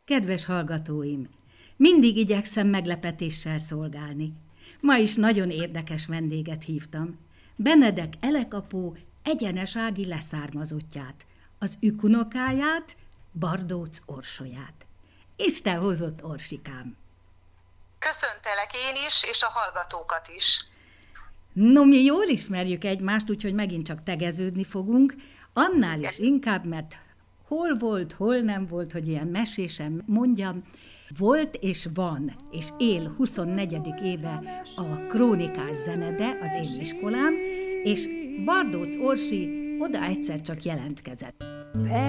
Kedves hallgatóim, mindig igyekszem meglepetéssel szolgálni. Ma is nagyon érdekes vendéget hívtam. Benedek Elek-apó egyenes ági leszármazottját, az ükunokáját, Bardóc Orsolyát. Isten hozott, Orsikám! Köszöntelek én is, és a hallgatókat is. No, mi jól ismerjük egymást, úgyhogy megint csak tegeződni fogunk, annál is inkább, mert hol volt, hol nem volt, hogy ilyen mesésen mondjam, volt és van, és él 24. éve a Krónikás Zenede, az én iskolám, és Bardóc Orsi oda egyszer csak jelentkezett.